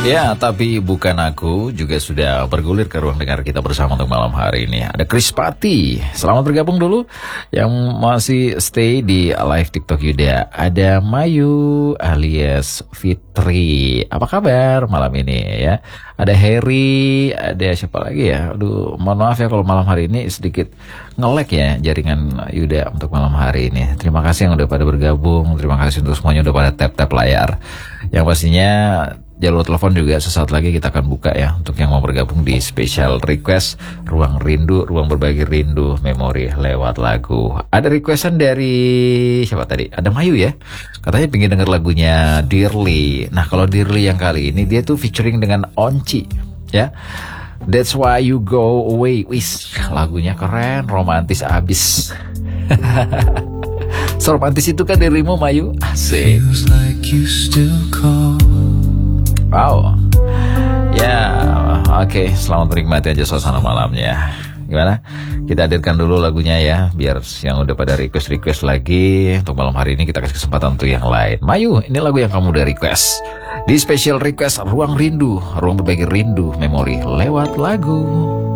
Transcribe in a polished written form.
Ya, tapi bukan aku juga sudah bergulir ke ruang dengar kita bersama untuk malam hari ini. Ada Chris Pati, selamat bergabung dulu. Yang masih stay di live TikTok Yuda. Ada Mayu alias Fitri. Apa kabar malam ini ya? Ada Harry, ada siapa lagi ya? Aduh, mohon maaf ya kalau malam hari ini sedikit nge-lag ya jaringan Yuda untuk malam hari ini. Terima kasih yang udah pada bergabung. Terima kasih untuk semuanya udah pada tap-tap layar. Yang pastinya jalur telepon juga sesaat lagi kita akan buka ya untuk yang mau bergabung di special request Ruang Rindu, Ruang Berbagi Rindu Memori lewat lagu. Ada requestan dari siapa tadi? Ada Mayu ya. Katanya pengen denger lagunya Dearly. Nah, kalau Dearly yang kali ini dia tuh featuring dengan Onci ya. That's Why You Go Away. Wis, lagunya keren, romantis abis. Seromantis itu kan dirimu Mayu. Asik. Wow. Ya, oke. Selamat menikmati aja suasana malamnya. Gimana? Kita hadirkan dulu lagunya ya, biar yang udah pada request lagi. Untuk malam hari ini kita kasih kesempatan untuk yang lain. Mayu, ini lagu yang kamu udah request. Di special request Ruang Rindu, Ruang Berbagi Rindu Memori lewat lagu.